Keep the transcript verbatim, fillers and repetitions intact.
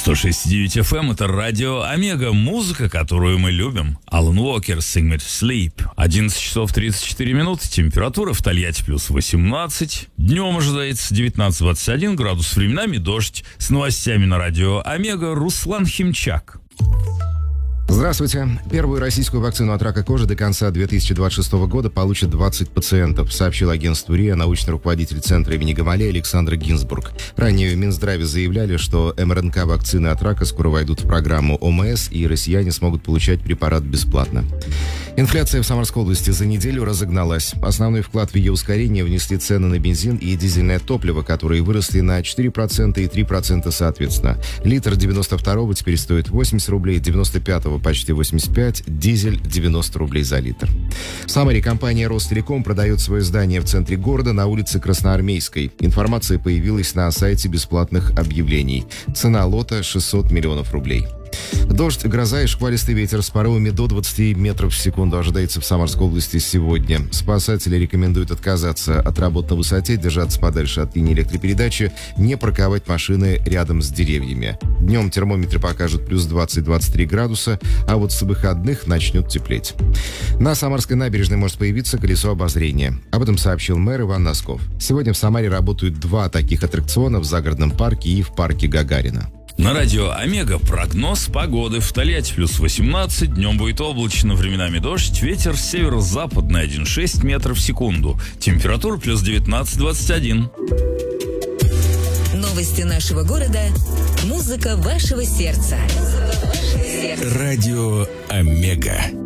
сто шесть и девять эф эм — это радио Омега, музыка, которую мы любим. Алан Уокер, Sing Me to Sleep. одиннадцать часов тридцать четыре минуты, температура в Тольятти плюс восемнадцать. Днем ожидается девятнадцать двадцать один градус, временами дождь. С новостями на радио Омега Руслан Химчак. Здравствуйте. Первую российскую вакцину от рака кожи до конца две тысячи двадцать шестого года получат двадцать пациентов, сообщил агентству РИА научный руководитель Центра имени Гамалея Александр Гинзбург. Ранее в Минздраве заявляли, что эм эр эн ка-вакцины от рака скоро войдут в программу о эм эс, и россияне смогут получать препарат бесплатно. Инфляция в Самарской области за неделю разогналась. Основной вклад в ее ускорение внесли цены на бензин и дизельное топливо, которые выросли на четыре процента и три процента соответственно. Литр девяносто второго теперь стоит восемьдесят рублей, девяносто пятого почти восемьдесят пять, дизель девяносто рублей за литр. В Самаре компания Ростелеком продает свое здание в центре города на улице Красноармейской. Информация появилась на сайте бесплатных объявлений. Цена лота шестьсот миллионов рублей. Дождь, гроза и шквалистый ветер с порывами до двадцати метров в секунду ожидается в Самарской области сегодня. Спасатели рекомендуют отказаться от работ на высоте, держаться подальше от линии электропередачи, не парковать машины рядом с деревьями. Днем термометры покажут плюс двадцать - двадцать три градуса, а вот с выходных начнет теплеть. На Самарской набережной может появиться колесо обозрения. Об этом сообщил мэр Иван Носков. Сегодня в Самаре работают два таких аттракциона в загородном парке и в парке Гагарина. На радио Омега прогноз погоды. В Тольятти плюс восемнадцать, днем будет облачно, временами дождь, ветер северо-западный один целых шесть метров в секунду. Температура плюс девятнадцать - двадцать один. Новости нашего города, музыка вашего сердца. Радио Омега.